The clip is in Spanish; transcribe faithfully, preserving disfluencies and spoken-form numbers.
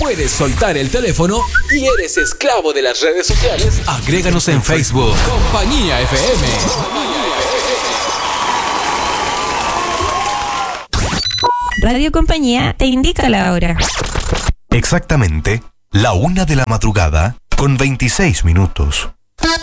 puedes soltar el teléfono y eres esclavo de las redes sociales, agréganos en Facebook. Compañía F M. Radio Compañía te indica la hora. Exactamente, la una de la madrugada con veintiséis minutos.